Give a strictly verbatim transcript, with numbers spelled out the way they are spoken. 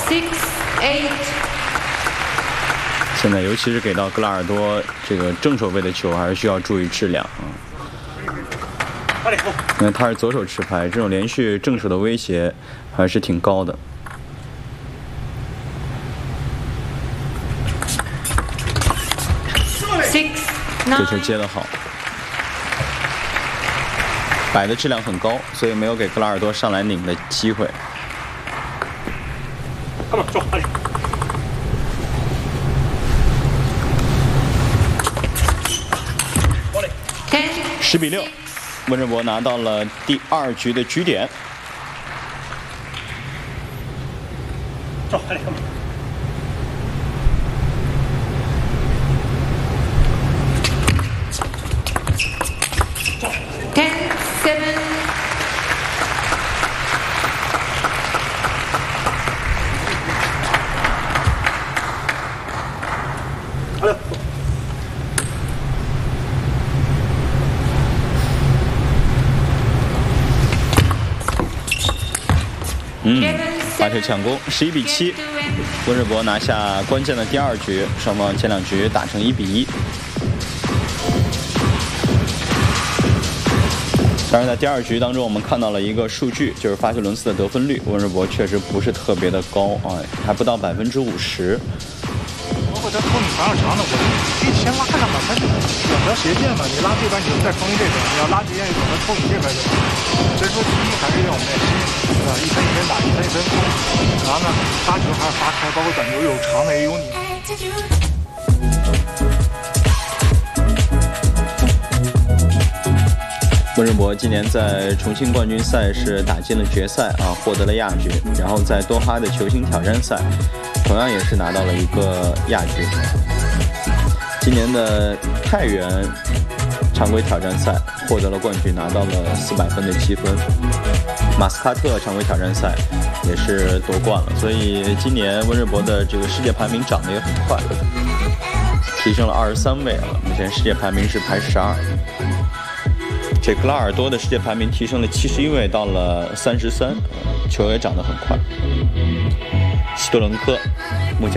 Six, eight。 现在尤其是给到格拉尔多这个正手位的球，还是需要注意质量啊。因为他是左手持拍，这种连续正手的威胁还是挺高的。这球接得好，摆的质量很高，所以没有给格拉尔多上来拧的机会。十比六，温热博拿到了第二局的局点。 Ten, seven。 嗯，发球抢攻，十一比七，温热博拿下关键的第二局，双方前两局打成一比一。当然，在第二局当中，我们看到了一个数据，就是发球轮次的得分率，温热博确实不是特别的高啊，还不到百分之五十。 包括他抽你防守长的，我可以先拉上嘛，他是两条斜线嘛，你拉这边你就再冲一这边，你要拉直线就等他抽你这边就好。所以说，第一还是要我们耐心，对吧？一分一分打，一分一分冲，然后呢，发球还是发开，包括短球有长的也有拧。 温热博今年在重庆冠军赛是打进了决赛啊，获得了亚军，然后在多哈的球星挑战赛，同样也是拿到了一个亚军。今年的太原常规挑战赛获得了冠军，拿到了四百分的积分。马斯喀特常规挑战赛也是夺冠了，所以今年温热博的这个世界排名涨得也很快，提升了二十三位了，目前世界排名是排十二。这格拉尔多的世界排名提升了七十一位，到了三十三，球也涨得很快。希多伦科目前